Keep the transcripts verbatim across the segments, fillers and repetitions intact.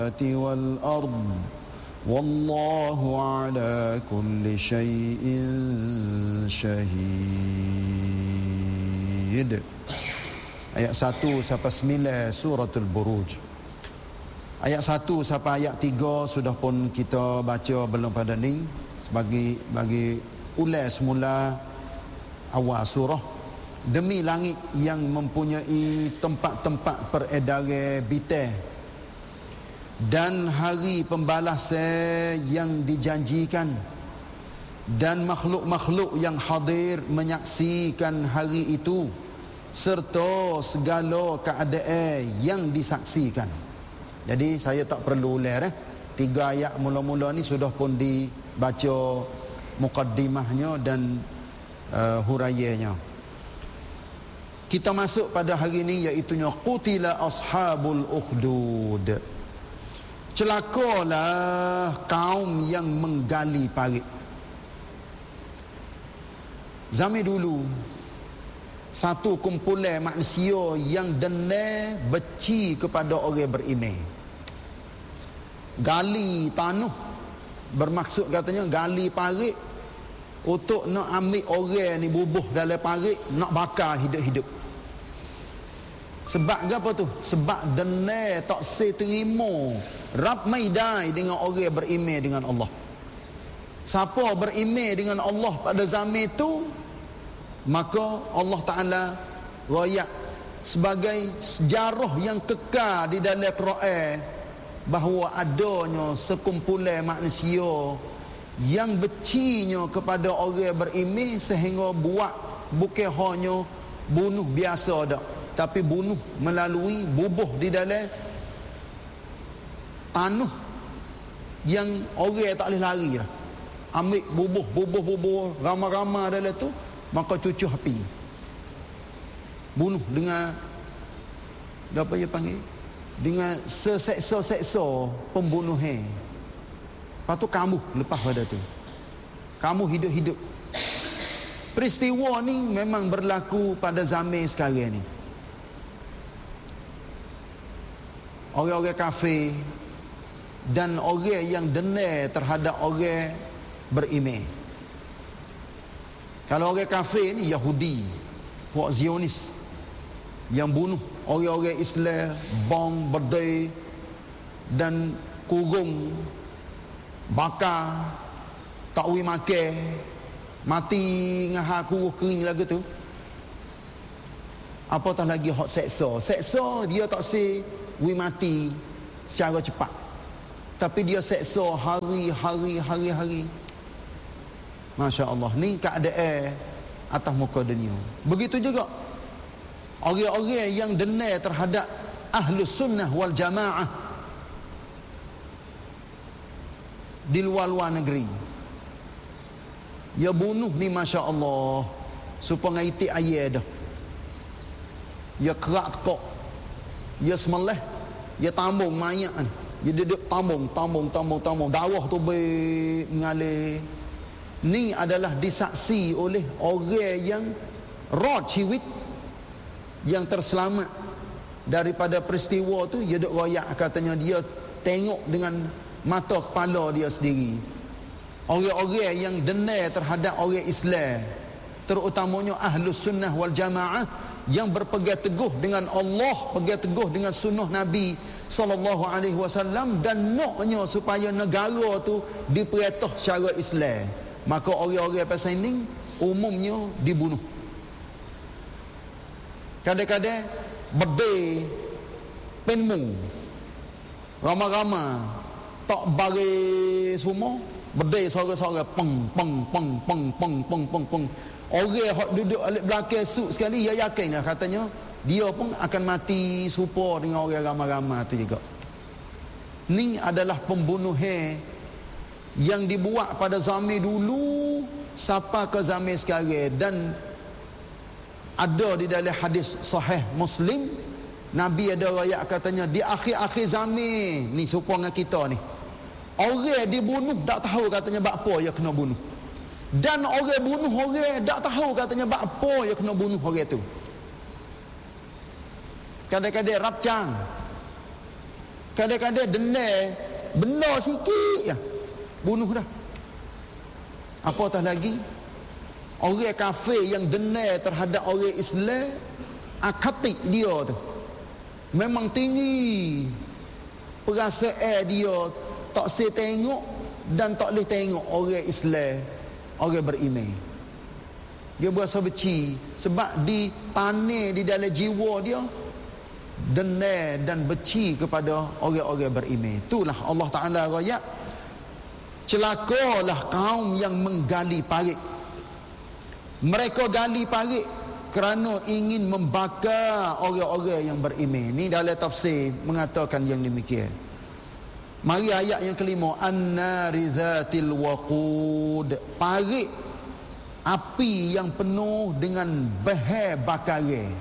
والأرض والله على كل شيء شهيد. Ayat satu sampai sembilan suratul Buruj. Ayat satu sampai ayat tiga sudah pun kita baca belum pada ni sebagai bagi ulai semula awal surah. Demi langit yang mempunyai tempat-tempat peredaran bintang dan hari pembalasan yang dijanjikan dan makhluk-makhluk yang hadir menyaksikan hari itu serta segala keadaan yang disaksikan. Jadi saya tak perlu ulang eh. Tiga ayat mula-mula ni sudah pun dibaca mukaddimahnya dan uh, huraiannya. Kita masuk pada hari ini iaitu qutila ashabul ukhdud. Celakalah kaum yang menggali parit. Zaman dulu satu kumpulan manusia yang dendam benci kepada orang beriman. Gali tanah, bermaksud katanya gali parit untuk nak ambil orang ni bubuh dalam parit, nak bakar hidup-hidup. Sebab apa tu? Sebab dendam tak seterima Rab maidai dengan orang beriman dengan Allah. Siapa beriman dengan Allah pada zaman itu, maka Allah Ta'ala royak sebagai sejarah yang kekal di dalam Quran bahawa adanya sekumpulan manusia yang bencinya kepada orang beriman sehingga buat bukan hanya bunuh biasa dak, tapi bunuh melalui bubuh di dalam tanah yang orang tak boleh lari dah. Ambil bubuh, bubuh, bubuh, ramai-ramai dalam tu, maka cucu api. Bunuh dengan, apa dia panggil? Dengan seseksa-seksa pembunuhan. Lepas tu kamu lepas pada tu. Kamu hidup-hidup. Peristiwa ni memang berlaku pada zaman sekarang ni. Orang-orang kafir dan orang yang dendam terhadap orang beriman. Kalau orang kafir ni Yahudi, puak Zionis yang bunuh orang-orang Islam, bom, berdai dan kurung, bakar, tak boleh makan, mati ngah aku kering lagu tu. Apatah lagi hak seksa. Seksa dia tak se wi mati secara cepat, tapi dia seksa hari-hari hari-hari. Masya Allah, ni keadaan atas muka dunia. Begitu juga orang-orang yang dendam terhadap Ahlus Sunnah wal Jamaah di luar-luar negeri. Dia bunuh ni Masya Allah supaya itik ayat dah. Dia kerak tekok, dia semelah, dia tambung mayat ni. Dia duduk tambung, tambung, tambung, tambung. Darah tu ber mengalir. Ni adalah disaksi oleh orang yang rod ciwit, yang terselamat daripada peristiwa tu. Dia duduk royak katanya dia tengok dengan mata kepala dia sendiri. Orang-orang yang dendam terhadap orang Islam, terutamanya Ahlus Sunnah wal Jamaah, yang berpegang teguh dengan Allah, pegang teguh dengan sunnah Nabi sallallahu alaihi wasallam, dan naknya supaya negara tu diperintah secara Islam. Maka orang-orang pasal ini umumnya dibunuh. Kadang-kadang berdeh penmu ramai-ramai tak bagi semua, berdeh sore-sore peng peng peng peng peng peng peng peng. Orang hak duduk alik belakang suk sekali, dia yakin lah katanya dia pun akan mati serupa dengan orang ramai-ramai tu juga. Ni adalah pembunuhan yang dibuat pada zaman dulu sampai ke zaman sekarang. Dan ada di dalam hadis sahih Muslim, Nabi ada riwayat katanya di akhir-akhir zaman ni serupa dengan kita ni, orang dibunuh tak tahu katanya bab apa dia kena bunuh, dan orang bunuh orang tak tahu katanya bab apa dia kena bunuh orang tu. Kadang-kadang rapcang Kadang-kadang dendam benar sikit ya, bunuh dah. Apatah lagi orang kafir yang dendam terhadap orang Islam, akatik dia tu memang tinggi, perasaan dia tak se tengok dan tak boleh tengok orang Islam, orang beriman. Dia berasa benci sebab di tanah di dalam jiwa dia dendam dan benci kepada orang-orang beriman. Itulah Allah Ta'ala raya, celakalah kaum yang menggali parit. Mereka gali parit kerana ingin membakar orang-orang yang beriman. Ni dalam tafsir mengatakan yang demikian. Mari ayat yang kelima, an-nari dzatil waqud, parit api yang penuh dengan bahan bakaran.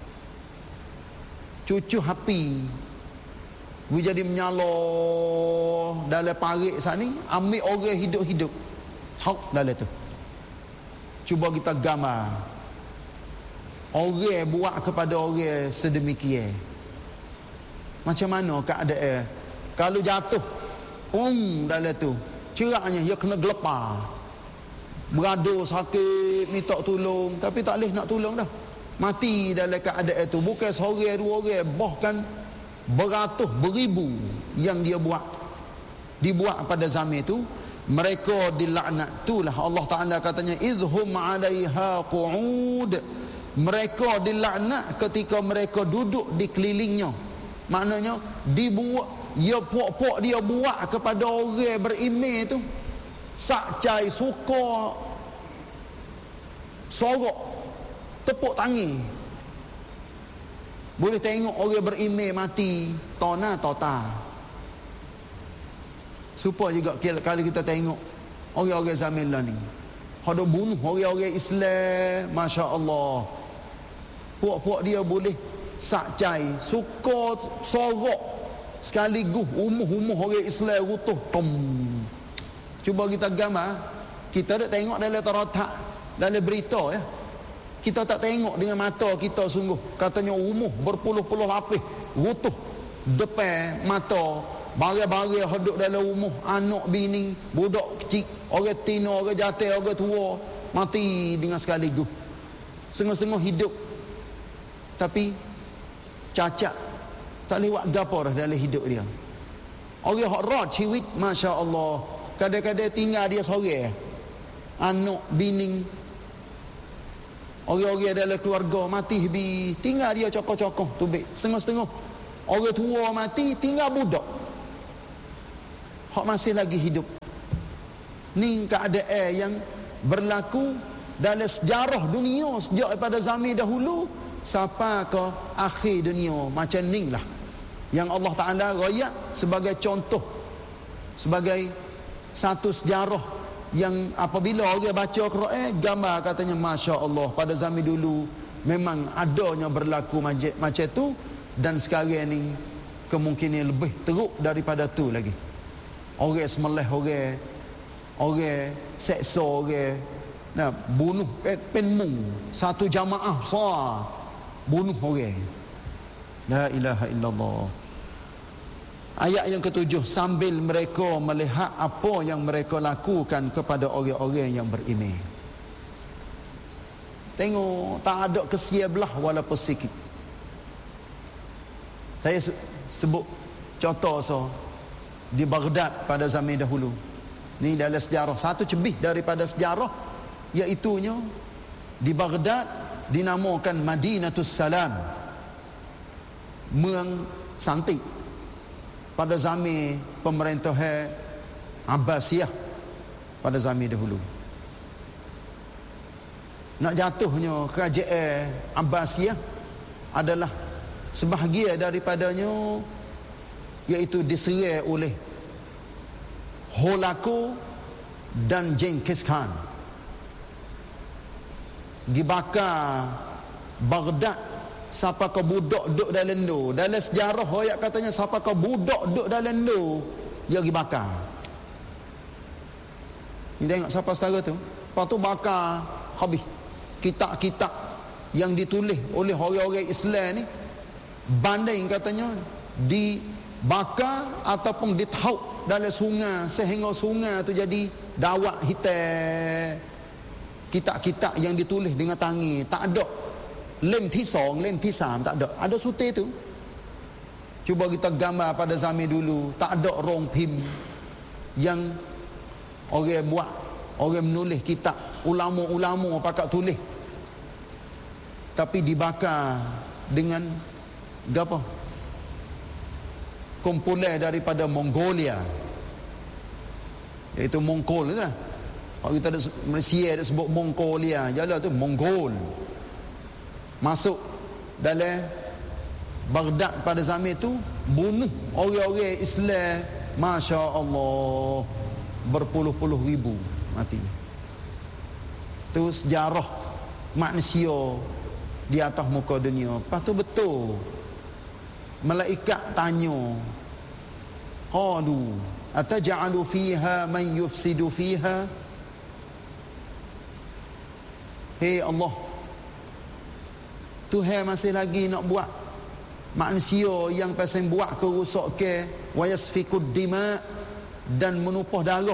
Cucuh api we jadi menyala dalam parit saat ni, ambil orang hidup-hidup hak dalam tu. Cuba kita gambar orang buat kepada orang sedemikian, macam mana keadaan kalau jatuh um dalam tu, ceraknya dia kena gelepar, beradu sakit, minta tolong, tapi tak boleh nak tolong dah, mati dalam keadaan itu. Bukan seorang dua orang, bahkan beratus beribu yang dia buat, dibuat pada zaman itu. Mereka dilaknat. Itulah Allah Ta'ala katanya idhum alaiha qu'ud, mereka dilaknat ketika mereka duduk di kelilingnya. Maknanya dibuat, ya puak-puak dia buat kepada orang beriman tu, sakcai, suka, sorok, tepuk tangi. Boleh tengok orang beriman mati, tona tota. Supaya juga kalau kita tengok orang-orang zaman lah ni, ada bunuh orang-orang Islam, Masya Allah, puak-puak dia boleh sakcai, suka, sorok, sekaligus umuh-umuh orang Islam rutuh. Tom. Cuba kita gambar, kita tak tengok dalam teratak, dalam berita ya, kita tak tengok dengan mata kita sungguh. Katanya umuh berpuluh-puluh lapis rutuh depan mata, barang-barang hidup dalam umuh, anak bini, budak kecil, orang tina, orang jatuh, orang tua, mati dengan sekaligus. Sengah-sengah hidup tapi cacat, tak lewat gapar dalam hidup dia. Orang hak rot ciwit, Masya Allah, kadang-kadang tinggal dia seorang, anak bini, orang-orang dalam keluarga mati habis, tinggal dia cokoh-cokoh tubik. Setengah-setengah orang tua mati, tinggal budak hak masih lagi hidup. Ni keadaan yang berlaku dalam sejarah dunia sejak pada zaman dahulu sampai ke akhir dunia. Macam ni lah yang Allah Ta'ala rayak sebagai contoh, sebagai satu sejarah yang apabila orang baca Quran, gambar katanya Masya Allah, pada zaman dulu memang adanya berlaku macam tu, dan sekarang ni kemungkinan lebih teruk daripada tu lagi. Orang semelih orang, orang seksa orang, nah, bunuh penmung satu jamaah besar, bunuh orang. La ilaha illallah. Ayat yang ketujuh, sambil mereka melihat apa yang mereka lakukan kepada orang-orang yang beriman. Tengok, tak ada kesia belah walaupun sikit. Saya sebut contoh so di Baghdad pada zaman dahulu. Ni dalam sejarah, satu cebih daripada sejarah, iaitunya di Baghdad dinamakan Madinatus Salam, Muang Santik, pada zaman pemerintahan Abbasiyah pada zaman dahulu. Nak jatuhnya kerajaan Abbasiyah adalah sebahagian daripadanya iaitu diserang oleh Holako dan Genghis Khan. Dibakar Baghdad siapa ke budak duduk dalam tu. Dalam sejarah ayat katanya siapa ke budak duduk dalam tu, dia dibakar. Ni tengok siapa setara tu, lepas tu bakar habis kitab-kitab yang ditulis oleh orang-orang Islam ni, banding katanya di bakar ataupun ditauk dalam sungai sehingga sungai tu jadi dawak hitam. Kitab-kitab yang ditulis dengan tangan, tak ada lem tisong, lem tisam, tak ada. Ada sutir tu. Cuba kita gambar pada zaman dulu, tak ada rong pim yang orang buat, orang menulis kitab, ulama-ulama pakai tulis. Tapi dibakar dengan apa? Kumpulan daripada Mongolia. Iaitu Mongol lah. Kalau kita ada Malaysia ada sebut Mongolia, jalan tu Mongol. Masuk dalam Baghdad pada zaman itu, bunuh orang-orang Islam, masya-Allah, berpuluh-puluh ribu mati. Itu sejarah manusia di atas muka dunia. Lepas tu betul malaikat tanya, qalu ataj'alu fiha man yufsidu fiha. Hei Allah, Tuhan masih lagi nak buat manusia yang pasal buat kerosakan, wa yasfikud dima, dan menumpah darah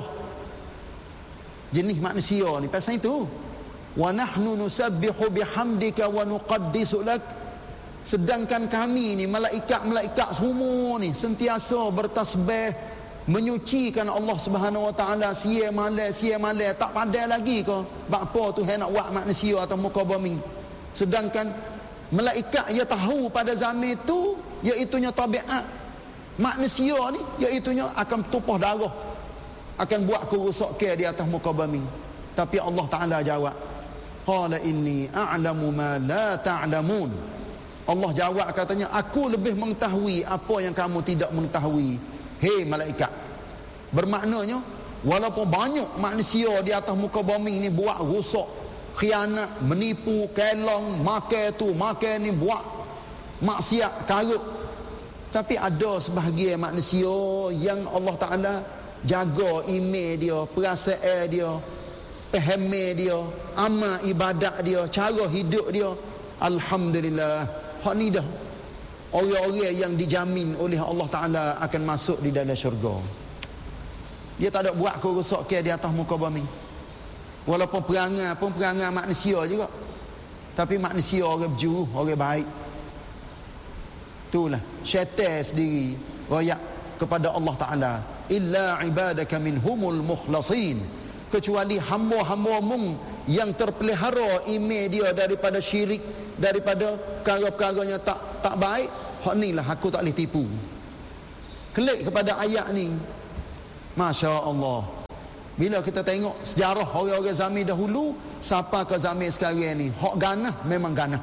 jenis manusia ni. Pasal itu, wa nahnu nusabbihu bihamdika wa nuqaddisu lak. Sedangkan kami ni malaikat-malaikat semua ni sentiasa bertasbih menyucikan Allah Subhanahu Wa Taala siang malam siang malam, tak pandai lagi ke apa Tuhan nak buat manusia atau muka bumi. Sedangkan malaikat ia tahu pada zaman itu iaitunya tabiat manusia ni iaitunya akan tumpah darah, akan buat kerosakan di atas muka bumi. Tapi Allah Taala jawab, qala inni a'lamu ma la ta'lamun. Allah jawab katanya, aku lebih mengetahui apa yang kamu tidak mengetahui. Hei malaikat, bermaknanya walaupun banyak manusia di atas muka bumi ni buat rosak, khianat, menipu, kelong, makan tu, makan ni, buat maksiat, karut, tapi ada sebahagian manusia yang Allah Ta'ala jaga iman dia, perasaan dia, paham dia, amal ibadat dia, cara hidup dia. Alhamdulillah, hak ni dah orang-orang yang dijamin oleh Allah Ta'ala akan masuk di dalam syurga. Dia tak ada buat kerosakan di atas muka bumi. Walaupun perangai pun perangai manusia juga, tapi manusia orang berjuruh, orang baik. Itulah syaitan sendiri royak kepada Allah Ta'ala, illa ibadaka minhumul mukhlasin, kecuali hamba-hambamu yang terpelihara iman dia daripada syirik, daripada perkara-perkaranya tak tak baik. Hak ni lah aku tak boleh tipu. Klik kepada ayat ni, masya Allah. Bila kita tengok sejarah orang-orang zaman dahulu sampai ke zaman sekarang ni, hak ganah memang ganah.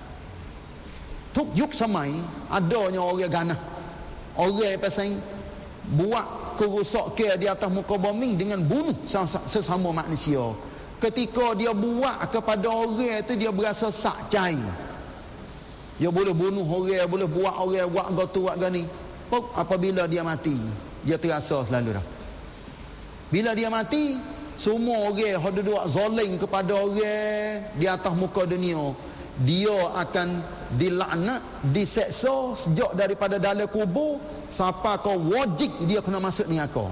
Tuk yuk samai adanya orang ganah, orang pasal buat kerosakan di atas muka bumi dengan bunuh sesama manusia. Ketika dia buat kepada orang itu, dia berasa sakcai. Dia boleh bunuh orang, boleh buat orang buat gotu buat gani. Apabila dia mati, dia terasa selalu dah. Bila dia mati, semua orang yang duduk zalim kepada orang di atas muka dunia, dia akan dilaknat, diseksa sejak daripada dalam kubur sampai ke wajib dia kena masuk neraka.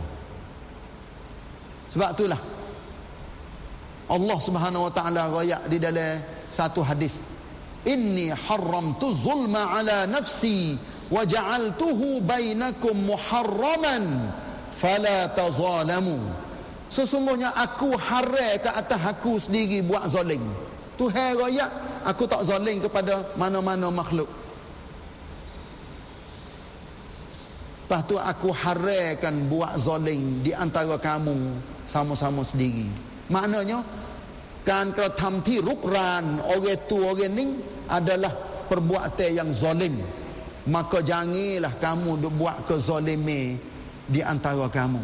Sebab itulah Allah Subhanahu Wa Taala royak di dalam satu hadis, inni haramtu zulma ala nafsi wa ja'altuhu bainakum muharraman fala tazalamu. Sesungguhnya aku haram ke atas aku sendiri buat zalim. Tuhan royak, aku tak zalim kepada mana-mana makhluk. Lepas tu aku haramkan buat zalim di antara kamu sama-sama sendiri. Maknanya kan kalau tamti rukran orang tu orang ni adalah perbuatan yang zalim, maka janganlah kamu duk buat kezaliman di antara kamu.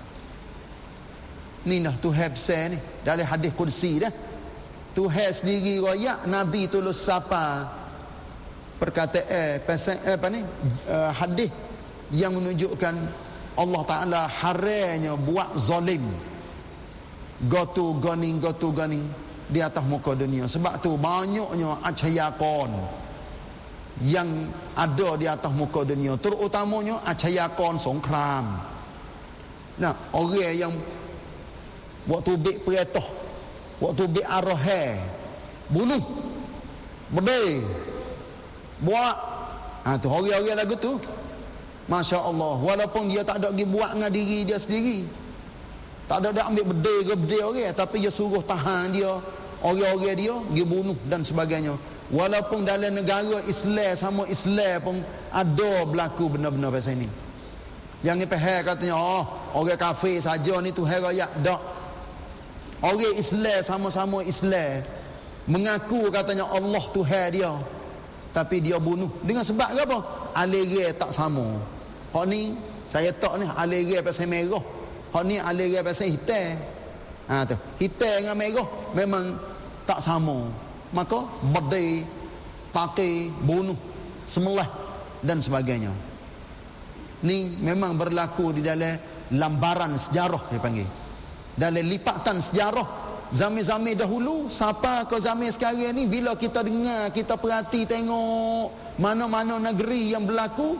Ni dah Tuhan besar ni dalam hadis kursi dah. Tuhan sendiri royak Nabi tulus sapa perkataan pasal apa ni uh, hadis yang menunjukkan Allah Ta'ala haramnya buat zalim, gotu gani gotu gani di atas muka dunia. Sebab tu banyaknya acayakon yang ada di atas muka dunia, terutamanya acayakan songkram. Nah, orang yang buat tubik peretah, buat tubik arah, bunuh, berdai, buat, ha tu orang-orang lagu tu, Masya Allah, walaupun dia tak ada pergi buat dengan diri dia sendiri, tak ada dak ambil berdai ke berdai orang, tapi dia suruh tahan dia, orang-orang dia, dia bunuh dan sebagainya. Walaupun dalam negara Islam sama Islam pun ada berlaku benda-benda pasal ini. Jangan faham katanya, oh, orang kafir saja ni Tuhan rakyat. Tak. Orang Islam sama-sama Islam mengaku katanya Allah Tuhan dia, tapi dia bunuh dengan sebab apa? Aliran tak sama. Hak ni saya tak ni aliran pasal merah, hak ni aliran pasal hitam. Ha tu, hitam dengan merah memang tak sama. Maka berdai, pakai, bunuh, semelah dan sebagainya. Ni memang berlaku di dalam lambaran sejarah dia panggil. Dalam lipatan sejarah zaman-zaman dahulu sampai ke zaman sekarang ni, bila kita dengar, kita perhati tengok mana-mana negeri yang berlaku,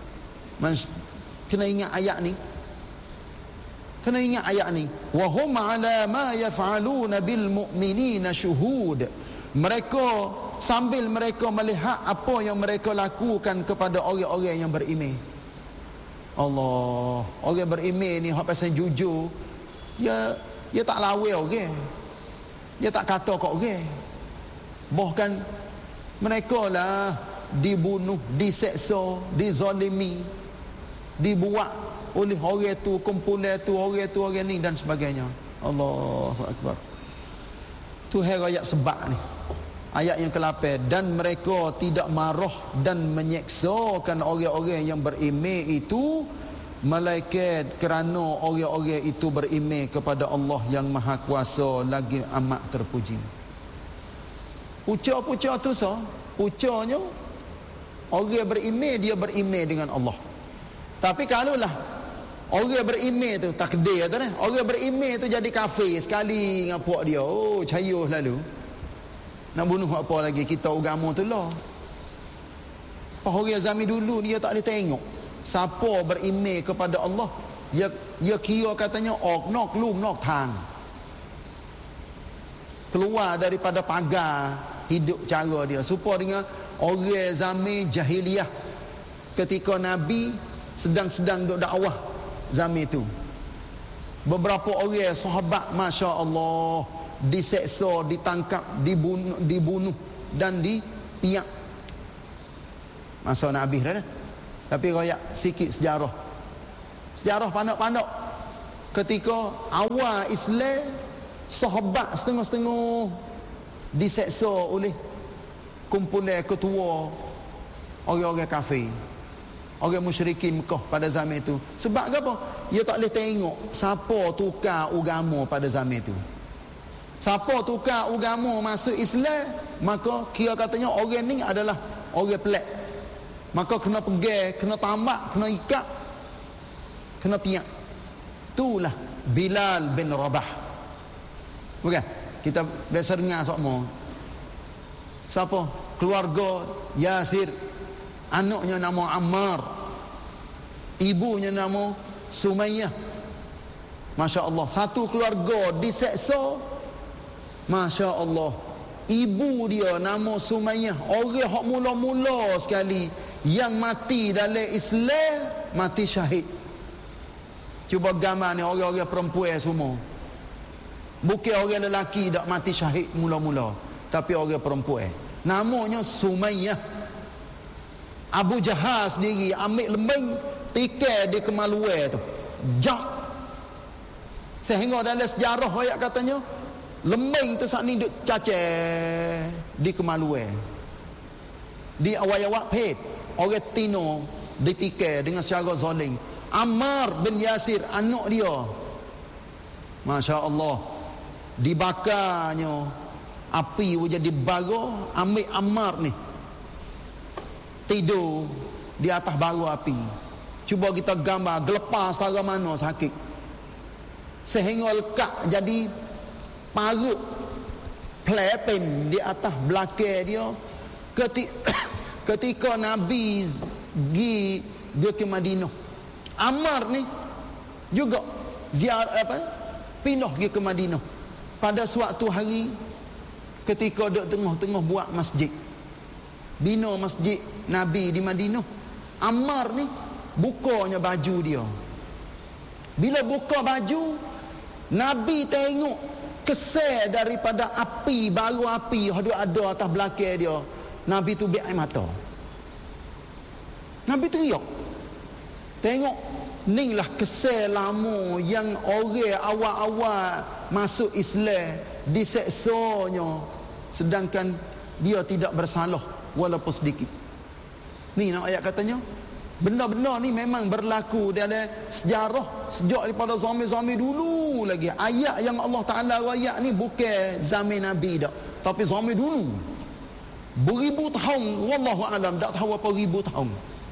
kena ingat ayat ni. Kena ingat ayat ni. Wa hum ala ma yaf'aluna bil mu'minina syuhud. Mereka sambil mereka melihat apa yang mereka lakukan kepada orang-orang yang beriman. Allah, orang beriman ni hak pasal jujur, dia dia tak lawan orang. Dia tak kata kat orang. Bahkan mereka lah dibunuh, diseksa, dizalimi, dibuat oleh orang tu, kumpulan tu, orang tu, orang ni dan sebagainya. Allahu Akbar. Tuhan ayat sebab ni. Ayat yang ke-lapan, dan mereka tidak marah dan menyeksakan orang-orang yang beriman itu, malaikat kerana orang-orang itu beriman kepada Allah yang Maha Kuasa lagi amat terpuji. Puca-puca tu so, pucanya orang beriman, dia beriman dengan Allah. Tapi kalaulah orang beriman tu takdir tu kan, orang beriman tu jadi kafir sekali dengan puak dia, oh cayuh lalu nak bunuh apa lagi, kita agama tu lah. Orang zaman dulu dia tak boleh tengok siapa beriman kepada Allah, dia dia kira katanya ok nok lum nok thang, keluar daripada pagar hidup cara dia, supaya dengan orang zaman jahiliah ketika Nabi sedang-sedang duk dakwah zaman itu. Beberapa orang sahabat Masya Allah diseksa, ditangkap, dibunuh, dibunuh dan dipiak. Masa nak habis dah. Tapi royak sikit sejarah. Sejarah pandok-pandok. Ketika awal Islam, sahabat setengah-setengah diseksa oleh kumpulan ketua orang-orang kafir, orang musyrikin Mekah pada zaman itu. Sebab apa? Dia tak boleh tengok siapa tukar agama pada zaman itu. Siapa tukar agama masuk Islam, maka kira katanya orang ni adalah orang pelik. Maka kena pegang, kena tambak, kena ikat, kena piak. Itulah Bilal bin Rabah. Bukan? Kita biasa dengar semua. Siapa? Keluarga Yasir. Anaknya nama Ammar, ibunya nama Sumayyah. Masya Allah, satu keluarga diseksa. Masya Allah, ibu dia nama Sumayyah, orang hak mula-mula sekali yang mati dalam Islam, mati syahid. Cuba gambar ni orang-orang perempuan semua. Bukan orang lelaki tak mati syahid mula-mula, tapi orang perempuan. Namanya Sumayyah. Abu Jahal sendiri ambil lembing, tikai dia kemaluan tu, jak. Sehingga dalam sejarah ayat katanya lembing tu saat ni duk cacah di kemaluan, di awak-awak pet. Orang tino ditikai dengan secara zalim. Ammar bin Yasir, anak dia, Masya Allah, dibakarnya api jadi bara. Ambil Ammar ni tidur di atas bara api. Cuba kita gambar gelepar setara mana sakit, sehingga lekat jadi parut pelepen di atas belakang dia. Ketika, ketika Nabi pergi dia ke Madinah. Ammar ni juga ziarah apa? Pindah pergi ke Madinah. Pada suatu hari ketika duk tengah-tengah buat masjid, bina masjid Nabi di Madinah, Ammar ni bukanya baju dia. Bila buka baju, Nabi tengok kesel daripada api, baru api yang ada atas belakang dia. Nabi tu biar air mata. Nabi teriak. Tengok, ni lah kesel lama yang orang awal-awal masuk Islam diseksanya, sedangkan dia tidak bersalah walaupun sedikit. Ni nak ayat katanya, benda-benda ni memang berlaku dalam sejarah sejak daripada zaman-zaman dulu lagi. Ayat yang Allah Ta'ala ayat ni bukan zaman Nabi dak, tapi zaman dulu. Beribu tahun, wallahu alam, tak tahu apa ribu tahun.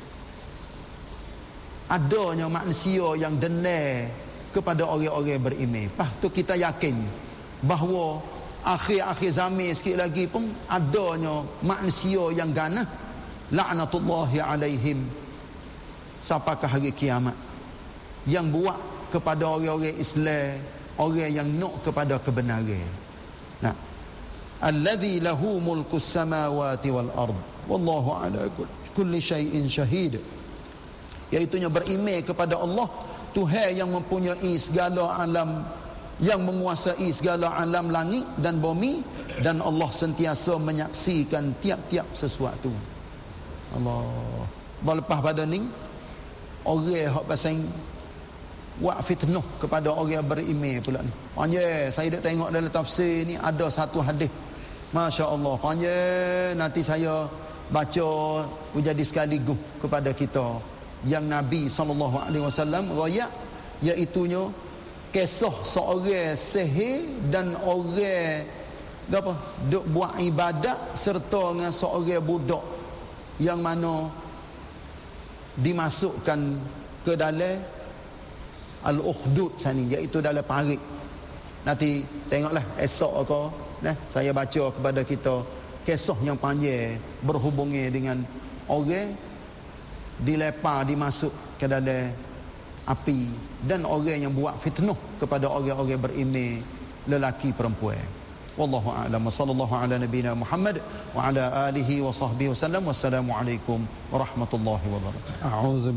Adanya manusia yang dendam kepada orang-orang beriman. Lepas tu kita yakin bahawa akhir-akhir zaman sikit lagi pun adanya manusia yang ganah, laknatullahi alaihim, sampai ke hari kiamat, yang buat kepada orang-orang Islam, orang yang nak kepada kebenaran. Nah, alladzi lahu mulkus samawati wal ard wallahu ala kulli syai'in syahid, iaitunya beriman kepada Allah, Tuhan yang mempunyai segala alam, yang menguasai segala alam langit dan bumi, dan Allah sentiasa menyaksikan tiap-tiap sesuatu. Allah. Lepas pada ni orang hak pasal buat fitnah kepada orang beriman pula ni. Panjang saya dak tengok dalam tafsir ni ada satu hadis. Masya-Allah, panjang nanti saya baca menjadi sekaligus kepada kita, yang Nabi sallallahu alaihi wasallam riwayat, iaitunya kisah seorang sihir dan orang apa duk buat ibadat serta dengan seorang budak yang mana dimasukkan ke dalam al-ukhdud sani, iaitu dalam parit. Nanti tengoklah esok ke nah saya baca kepada kita kisah yang panjang berhubungan dengan orang dilepar, dimasuk ke dalam api, dan orang yang buat fitnah kepada orang-orang beriman, lelaki perempuan. Wallahu a'lam. Sallallahu ala nabiyina Muhammad wa ala alihi wa sahbihi wasallam. Wassalamu alaikum warahmatullahi wabarakatuh. A'udzu